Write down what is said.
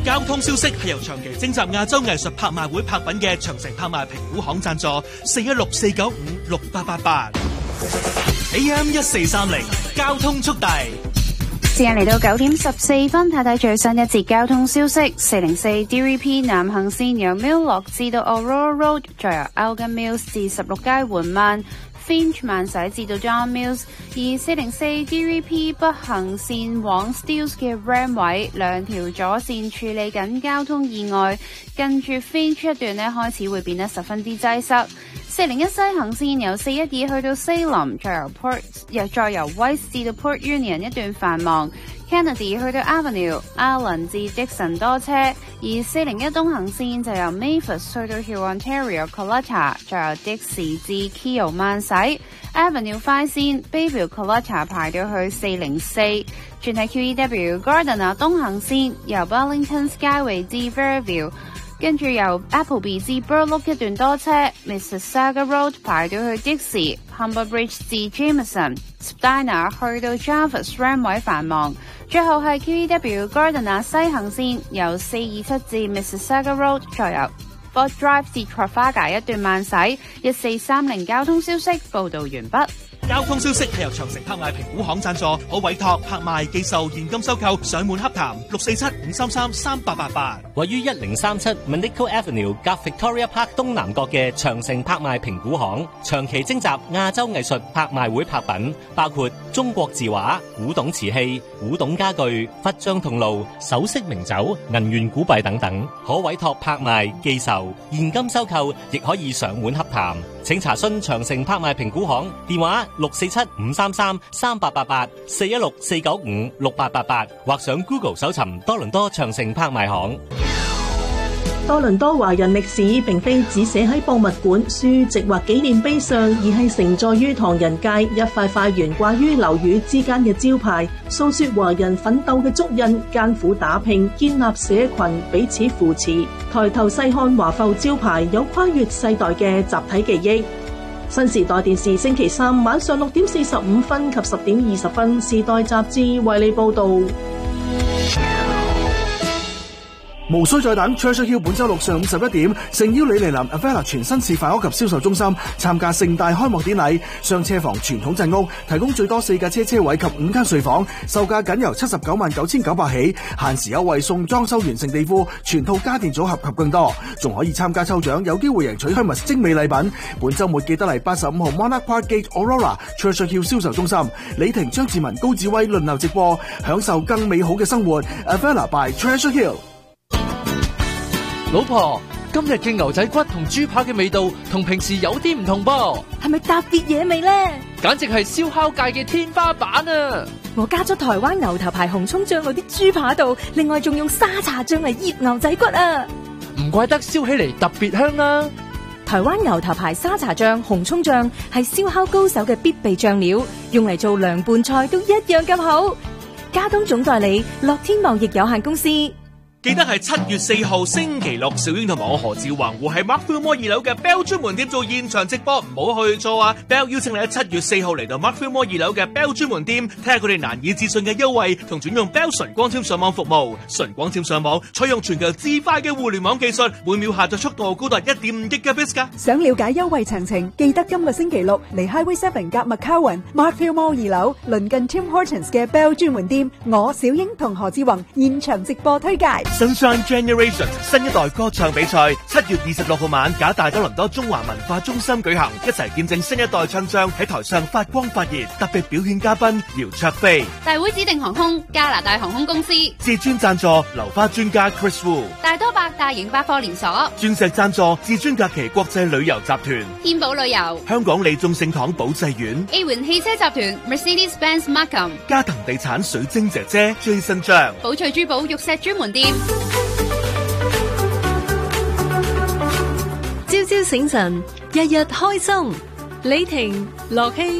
交通消息係由長期徵集亞洲藝術拍賣會拍品嘅長城拍賣評估行贊助，416-495-6888 AM 1430交通速遞。 時間嚟到9點14分，睇睇最新一節交通消息。404 DVP 南行線由 Mill 落至到 Aurora Road， 再由 Elgin Mills 至16街緩慢。Finch 慢駛至到 John Mills， 而404 DVP 北行線往 Steeles 嘅 Ram 位兩條左線處理緊交通意外，近住 Finch 一段呢開始會變得十分之擠塞。401西行線由412去到 Salem， 再由 West 至到 Port Union 一段繁忙。Kennedy 去到 Avenue、Allen 至 Dixon 多車，而401東行線就由 Mavis 去到 Hurontario-Coletta， 再由 Dixie 至 Keele 慢駛。Avenue 快線 Bayview-Coletta 排到去404，轉係 QEW Gardiner 東行線由 Burlington Skyway 至 Fairview， 跟住由 Appleby 至 Burloak 一段多車 ，Mississauga Road 排到去 Dixie、Humber Bridge 至 Jameson、Spadina 去到 Jarvis Ram 位繁忙。最後係 QEW Gardiner 西行線由427至 Mississauga Road， 再由 Fort Drive 至 Trafalgar 一段慢駛。1430交通消息報道完畢。 交通消息係由長城拍賣評估行贊助，可委託、拍賣、寄售、現金收購、上門洽談，647-533-3888。 位於1037 Monaco Avenue 夾 Victoria Park 東南角嘅長城拍賣評估行，長期徵集亞洲藝術拍賣會拍品，包括中國字畫、古董瓷器、古董家具、佛像銅爐、首飾名酒、銀元古幣等等，可委託拍賣、寄售、現金收購，亦可以上門洽談。請查詢長城拍賣評估行電話647-533-3888 416-495-6888，或上 Google 搜尋多倫多長城拍賣行。 多倫多華人歷史並非只寫喺博物館、書籍或紀念碑上，而係承載於唐人街一塊塊懸掛於樓宇之間嘅招牌，訴說華人奮鬥嘅足印、艱苦打拼、建立社群、彼此扶持。抬頭細看華埠招牌，有跨越世代嘅集體記憶。新時代電視星期三晚上6點45分及10點20分，時代雜誌為你報道。 無需再等 Treasure Hill 本周六上午11點，誠邀你嚟臨 Avella 全新示範屋及銷售中心參加盛大開幕典禮。雙車房傳統鎮屋提供最多4架車位及5間睡房，售價僅由799900起，限時優惠送裝修完成地庫、全套家電組合及更多，仲可以參加抽獎，有機會贏取 Hermes 精美禮品。本周末記得嚟85號 Monarch Park Gate Aurora Treasure Hill 銷售中心，李婷、張志文、高志威輪流直播，享受更美好嘅生活。Avella by Treasure Hill。 老婆，今日嘅牛仔骨同豬扒嘅味道同平時有啲唔同噃， 係咪特別嘢味呢？ 簡直係燒烤界嘅天花板啊！ 我加咗台灣牛頭牌紅蔥醬落啲豬扒度，另外仲用沙茶醬嚟醃牛仔骨啊！ 唔怪得燒起嚟特別香啦！ 台灣牛頭牌沙茶醬、紅蔥醬係燒烤高手嘅必備醬料，用嚟做涼拌菜都一樣咁好。加東總代理樂天貿易有限公司。 記得係7月4號星期六，小英同埋我何志宏會喺 Mark Fillmore 2樓嘅 Bell 專門店做現場直播，唔好去錯啊 ！Bell 邀請你喺7月4號嚟到 Mark Fillmore 2樓嘅 Bell 專門店，睇下佢哋難以置信嘅優惠同轉用 Bell 純光纖上網服務。純光纖上網採用全球至快嘅互聯網技術，每秒下載速度高達1.5 Gbps 㗎。 想了解優惠詳情，記得今個星期六嚟 Highway 7夾 McCowan Mark Fillmore 2樓鄰近 Tim Hortons 嘅 Bell 專門店，我小英同何志宏現場直播推介。 Sunshine Generation 新一代歌唱比賽7月26號晚，假大多倫多中華文化中心舉行，一齊見證新一代唱將喺台上發光發熱。特別表演嘉賓姚焯菲， 大會指定航空加拿大航空公司， 至尊贊助流花專家 Chris Wu， 大多百大型百貨連鎖， 鑽石贊助至尊假期國際旅遊集團， 天寶旅遊， 香港利眾聖堂保濟院， A 環汽車集團 Mercedes-Benz Markham， 嘉騰地產水晶姐姐 Jason 張， 寶翠珠寶玉石專門店。 朝朝醒神，日日開心。李婷、樂希。